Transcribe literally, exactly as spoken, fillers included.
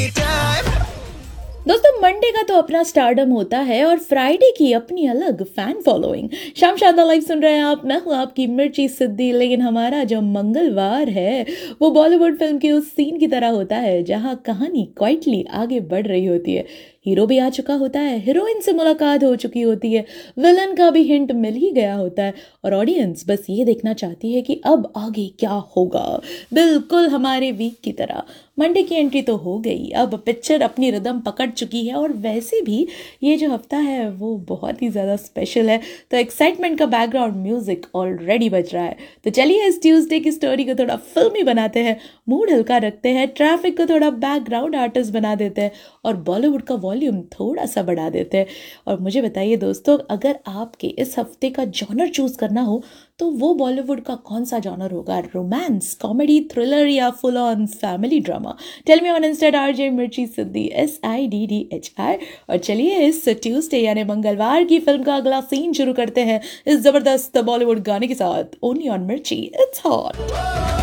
दोस्तों मंडे का तो अपना स्टारडम होता है और फ्राइडे की अपनी अलग फैन फॉलोइंग। शाम शादा लाइव सुन रहे हैं आप, मैं हूँ आपकी मिर्ची सिद्दी। लेकिन हमारा जो मंगलवार है वो बॉलीवुड फिल्म के उस सीन की तरह होता है जहाँ कहानी क्वाइटली आगे बढ़ रही होती है, हीरो भी आ चुका होता है, हीरोइन से मुलाकात हो चुकी होती है, विलन का भी हिंट मिल ही गया होता है और ऑडियंस बस ये देखना चाहती है कि अब आगे क्या होगा। बिल्कुल हमारे वीक की तरह मंडे की एंट्री तो हो गई, अब पिक्चर अपनी रिदम पकड़ चुकी है और वैसे भी ये जो हफ्ता है वो बहुत ही ज़्यादा स्पेशल है, तो एक्साइटमेंट का बैकग्राउंड म्यूजिक ऑलरेडी बज रहा है। तो चलिए इस ट्यूसडे की स्टोरी को थोड़ा फिल्मी बनाते हैं, मूड हल्का रखते हैं, ट्रैफिक को थोड़ा बैकग्राउंड आर्टिस्ट बना देते हैं और बॉलीवुड का वॉल्यूम थोड़ा सा बढ़ा देते हैं। और मुझे बताइए दोस्तों, अगर आपके इस हफ्ते का जॉनर चूज करना हो तो वो बॉलीवुड का कौन सा जॉनर होगा? रोमांस, कॉमेडी, थ्रिलर या full on family drama? Tell me on instead RJ मिर्ची सिद्दी, S I D D H R. और चलिए इस ट्यूसडे यानी मंगलवार की फिल्म का अगला सीन शुरू करते हैं इस जबरदस्त बॉलीवुड गाने के साथ, ओनली ऑन मिर्ची, इट्स हॉट।